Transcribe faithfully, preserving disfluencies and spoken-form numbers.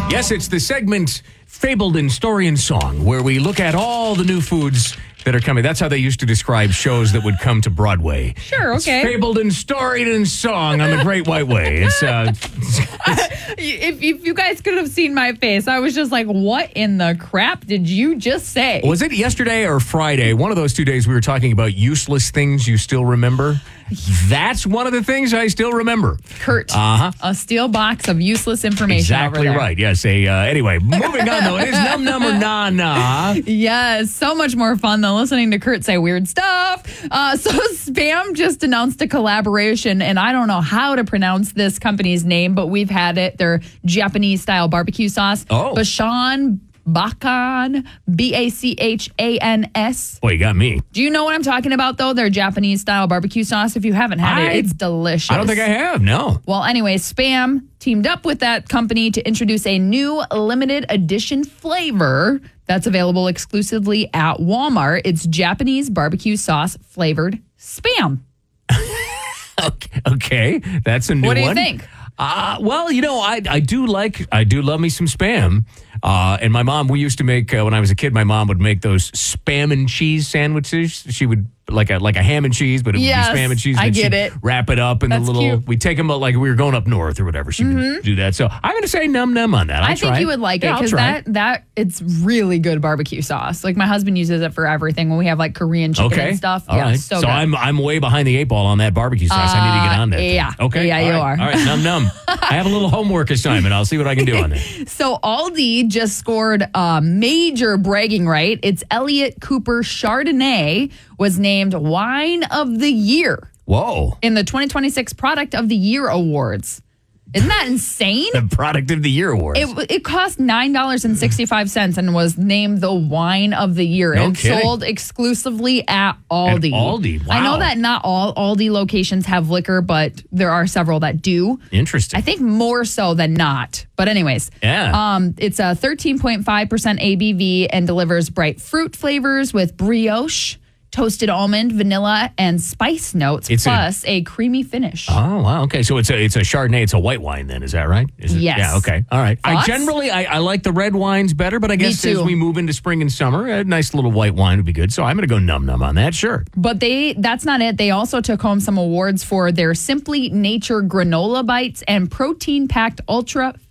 Yes, it's the segment Fabled in Story and Song, where we look at all the new foods that are coming. That's how they used to describe shows that would come to Broadway. Sure, okay. It's fabled and storied and song on the Great White Way. It's, uh, if, if you guys could have seen my face, I was just like, what in the crap did you just say? Was it yesterday or Friday? One of those two days we were talking about useless things you still remember. That's one of the things I still remember. Kurt, uh-huh. a steel box of useless information Exactly over there. right. Yes. A, uh, anyway, moving on, though. It is Num Num or Nah Nah. Yes, so much more fun than listening to Kurt say weird stuff. Uh, so Spam just announced a collaboration, and I don't know how to pronounce this company's name, but we've had it. They're Japanese-style barbecue sauce. Oh. Bashan Bakan, B A C H A N S. Boy, you got me. Do you know what I'm talking about, though? Their Japanese-style barbecue sauce. If you haven't had I, it, it's delicious. I don't think I have, no. Well, anyway, Spam teamed up with that company to introduce a new limited edition flavor that's available exclusively at Walmart. It's Japanese barbecue sauce flavored Spam. okay, okay, that's a new one. What do you think? Uh, well, you know, I I do like, I do love me some Spam. Uh, and my mom, we used to make, uh, when I was a kid, my mom would make those Spam and cheese sandwiches. She would, like a like a ham and cheese, but it Yes, would be Spam and cheese. And I then get she'd it. Wrap it up in That's the little, cute. we'd take them like we were going up north or whatever. She Mm-hmm. would do that. So I'm going to say num num on that. I'll I think try you would like it Yeah, I'll because try that, that it's really good barbecue sauce. Like my husband uses it for everything when we have like Korean chicken Okay. and stuff. All yeah, right. so, So, good. I'm I'm way behind the eight ball on that barbecue sauce. I need to get on that. thing. yeah. Okay. Yeah, All you right. are. All right. Num num. I have a little homework assignment. I'll see what I can do on that. So Aldi just scored a major bragging right. It's Elliott Cooper Chardonnay was named Wine of the Year Whoa. in the twenty twenty-six Product of the Year Awards. Isn't that insane? The Product of the Year Awards. It, it cost nine dollars and sixty-five cents and was named the Wine of the Year. No and kidding. sold exclusively at Aldi. At Aldi, I know wow. that not all Aldi locations have liquor, but there are several that do. Interesting. I think more so than not. But anyways, Yeah. um, it's a thirteen point five percent A B V and delivers bright fruit flavors with brioche, toasted almond, vanilla, and spice notes, It's a- plus a, creamy finish. Oh wow! Okay, so it's a it's a Chardonnay. It's a white wine, then, is that right? Is it? Yes. Yeah. Okay. All right. I Thoughts? generally I, I like the red wines better, but I guess as too. we move into spring and summer, a nice little white wine would be good. So I'm going to go num num on that. Sure. But they that's not it. They also took home some awards for their Simply Nature granola bites and protein packed ultra